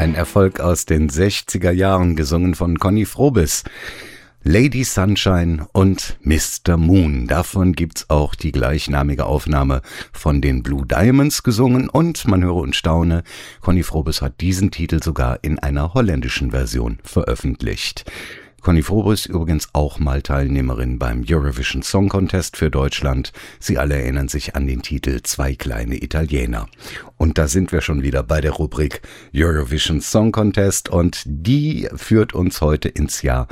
Ein Erfolg aus den 60er Jahren, gesungen von Conny Frobis. Lady Sunshine und Mr. Moon. Davon gibt's auch die gleichnamige Aufnahme von den Blue Diamonds gesungen und man höre und staune, Conny Frobis hat diesen Titel sogar in einer holländischen Version veröffentlicht. Conny Frobis übrigens auch mal Teilnehmerin beim Eurovision Song Contest für Deutschland. Sie alle erinnern sich an den Titel Zwei kleine Italiener. Und da sind wir schon wieder bei der Rubrik Eurovision Song Contest und die führt uns heute ins Jahr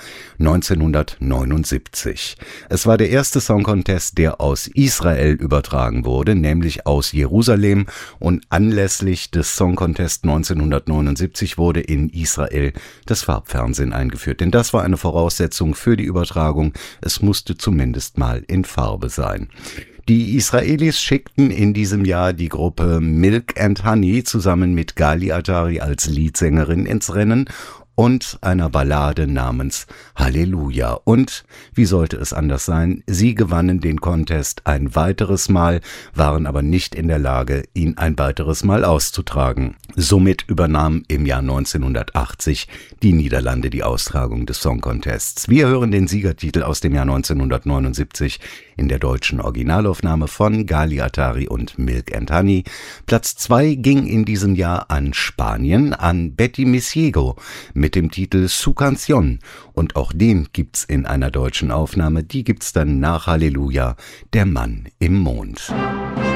1979. Es war der erste Song Contest, der aus Israel übertragen wurde, nämlich aus Jerusalem, und anlässlich des Song Contest 1979 wurde in Israel das Farbfernsehen eingeführt, denn das war eine Voraussetzung für die Übertragung. Es musste zumindest mal in Farbe sein. Die Israelis schickten in diesem Jahr die Gruppe Milk and Honey zusammen mit Gali Atari als Leadsängerin ins Rennen und einer Ballade namens Halleluja. Und, wie sollte es anders sein, sie gewannen den Contest ein weiteres Mal, waren aber nicht in der Lage, ihn ein weiteres Mal auszutragen. Somit übernahmen im Jahr 1980 die Niederlande die Austragung des Song Contests. Wir hören den Siegertitel aus dem Jahr 1979 in der deutschen Originalaufnahme von Gali Atari und Milk and Honey. Platz 2 ging in diesem Jahr an Spanien, an Betty Misiego mit dem Titel Su Canción. Und auch den gibt's in einer deutschen Aufnahme. Die gibt's dann nach Halleluja, der Mann im Mond.